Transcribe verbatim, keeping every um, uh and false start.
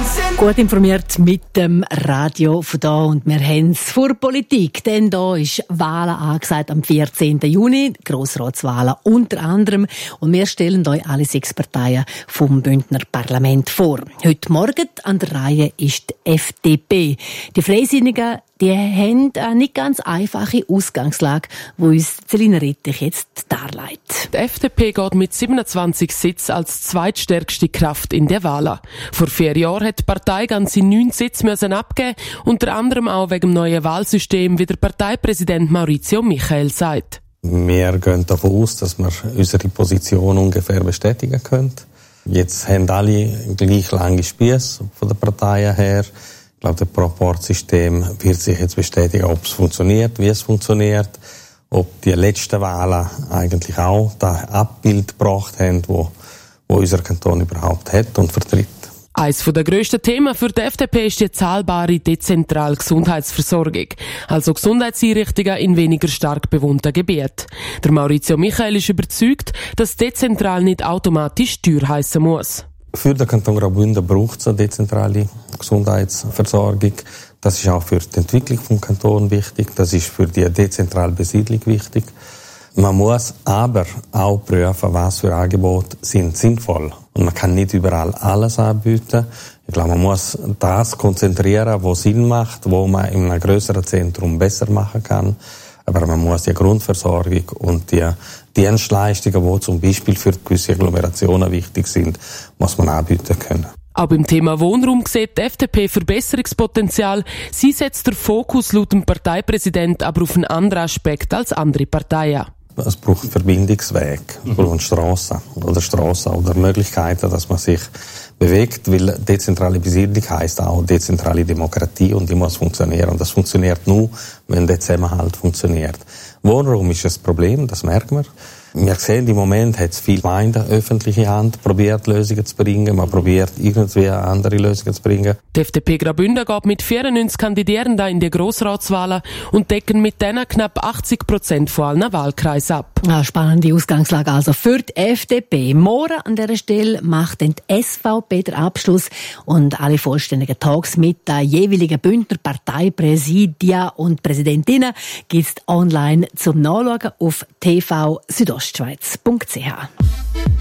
Gut informiert mit dem Radio von da und wir haben es vor Politik, denn da ist Wahlen angesagt am vierzehnten Juni, Grossratswahlen unter anderem, und wir stellen euch alle sechs Parteien vom Bündner Parlament vor. Heute Morgen an der Reihe ist die F D P. Die Freisinnigen, die haben eine nicht ganz einfache Ausgangslage, die uns Selina Rettich jetzt darlegt. Die F D P geht mit siebenundzwanzig Sitzen als zweitstärkste Kraft in der Wahl. Vor vier Jahren hat die Partei ganze neun Sitze müssen abgeben, unter anderem auch wegen dem neuen Wahlsystem, wie der Parteipräsident Maurizio Michael sagt. Wir gehen davon aus, dass wir unsere Position ungefähr bestätigen können. Jetzt haben alle gleich lange Spiesse von den Parteien her. Ich glaube, das Proporzsystem wird sich jetzt bestätigen, ob es funktioniert, wie es funktioniert, ob die letzten Wahlen eigentlich auch das Abbild gebracht haben, wo, wo unser Kanton überhaupt hat und vertritt. Eines der grössten Themen für die F D P ist die zahlbare dezentrale Gesundheitsversorgung, also Gesundheitseinrichtungen in weniger stark bewohnten Gebieten. Der Maurizio Michael ist überzeugt, dass dezentral nicht automatisch teuer heissen muss. Für den Kanton Graubünden braucht es eine dezentrale Gesundheitsversorgung. Das ist auch für die Entwicklung des Kantons wichtig. Das ist für die dezentrale Besiedlung wichtig. Man muss aber auch prüfen, was für Angebote sind sinnvoll. Und man kann nicht überall alles anbieten. Ich glaube, man muss das konzentrieren, was Sinn macht, wo man in einem grösseren Zentrum besser machen kann. Aber man muss die Grundversorgung und die Dienstleistungen, die zum Beispiel für gewisse Agglomerationen wichtig sind, muss man anbieten können. Auch beim Thema Wohnraum sieht die F D P Verbesserungspotenzial. Sie setzt den Fokus laut dem Parteipräsident aber auf einen anderen Aspekt als andere Parteien. Es braucht Verbindungswege, es braucht Strassen oder Strassen oder Möglichkeiten, dass man sich bewegt, weil dezentrale Besiedlung heisst auch dezentrale Demokratie und die muss funktionieren. Und das funktioniert nur, wenn der Zusammenhalt funktioniert. Wohnraum ist ein Problem, das merken wir. Wir sehen, im Moment hat es viele Gemeinden, öffentliche Hand, probiert Lösungen zu bringen. Man probiert irgendwie andere Lösungen zu bringen. Die F D P Graubünden geht mit vierundneunzig Kandidierenden in die Grossratswahlen und decken mit denen knapp achtzig Prozent von allen Wahlkreisen ab. Eine spannende Ausgangslage also für die F D P. Morgen an dieser Stelle macht dann die S V P den Abschluss und alle vollständigen Talks mit den jeweiligen Bündner Parteipräsidien und Präsidentinnen gibt es online zum Nachschauen auf t v südostschweiz punkt c h.